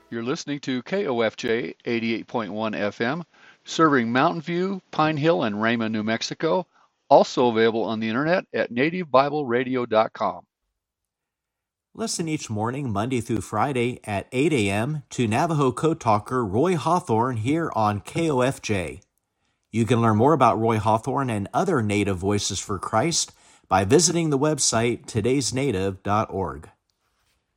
You're listening to KOFJ 88.1 FM, serving Mountain View, Pine Hill, and Rama, New Mexico. Also available on the internet at nativebibleradio.com. Listen each morning, Monday through Friday at 8 a.m. to Navajo Code Talker Roy Hawthorne here on KOFJ. You can learn more about Roy Hawthorne and other Native Voices for Christ by visiting the website todaysnative.org.